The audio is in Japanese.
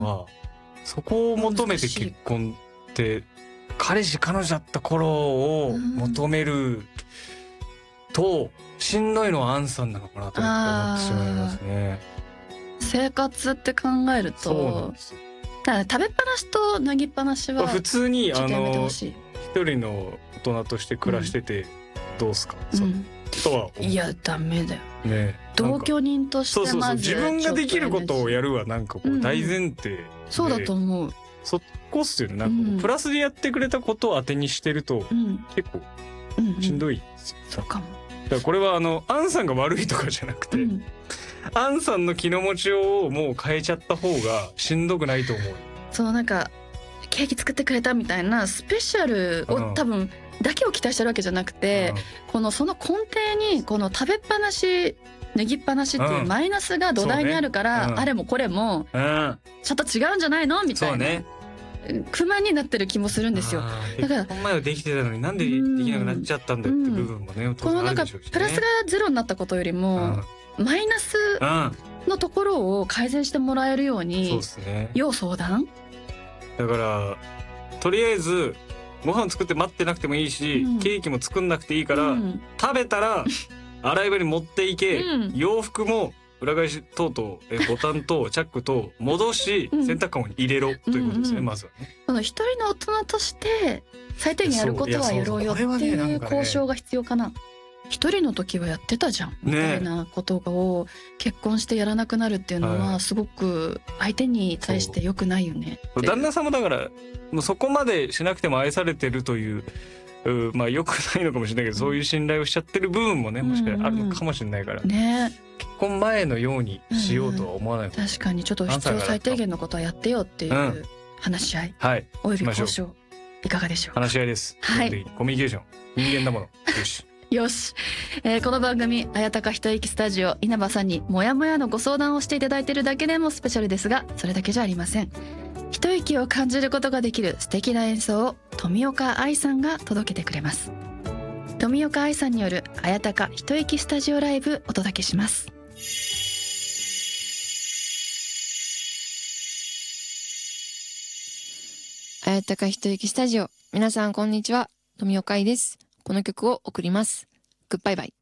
は、そこを求めて結婚って彼氏彼女だった頃を求めるとしんどいのはアンさんなのかなと思ってしまいますね。 生活って考えると、 そうなんですよ。 だから食べっぱなしと脱ぎっぱなしは普通にちょっとやめてほしい。 一人の大人として暮らしててどうすか、とは思う。 いやダメだよね。 同居人としてまず自分ができることをやるはなんかこう大前提で、 そうだと思う。 そこっすよね。なんかプラスでやってくれたことを当てにしてると結構しんどいですよ。 そうかも。 だからこれはアンさんが悪いとかじゃなくて、アンさんの気の持ちをもう変えちゃった方がしんどくないと思う。 そうなんかケーキ作ってくれたみたいなスペシャルを多分だけを期待してるわけじゃなくて、その根底にこの食べっぱなし脱ぎっぱなしっていうマイナスが土台にあるから、あれもこれもちょっと違うんじゃないのみたいな不満になってる気もするんですよ。だからこの前はできてたのになんでできなくなっちゃったんだよって部分もね、 このなんかプラスがゼロになったことよりもマイナスのところを改善してもらえるように要相談。 だからとりあえずご飯作って待ってなくてもいいし、ケーキも作んなくていいから、食べたら洗い場に持っていけ、洋服も裏返し等々ボタンとチャックと戻し、洗濯かごに入れろということですね。まずはね、 その一人の大人として最低限やることはやろうよっていう交渉が必要かな。一人の時はやってたじゃんみたいなことを結婚してやらなくなるっていうのはすごく相手に対して良くないよね。 旦那さんもだからもうそこまでしなくても愛されてるというまあ良くないのかもしれないけど、そういう信頼をしちゃってる部分もね、もしかしたらあるのかもしれないから、結婚前のようにしようとは思わない。 確かにちょっと必要最低限のことはやってよっていう話し合い、および交渉いかがでしょうか。 話し合いです。コミュニケーション、人間だもの。よしよし、この番組綾鷹一息スタジオ、稲葉さんにモヤモヤのご相談をしていただいているだけでもスペシャルですが、それだけじゃありません。一息を感じることができる素敵な演奏を富岡愛さんが届けてくれます。富岡愛さんによる綾鷹一息スタジオライブお届けします。 綾鷹一息スタジオ、皆さんこんにちは、富岡愛です。この曲を送ります。グッバイバイ。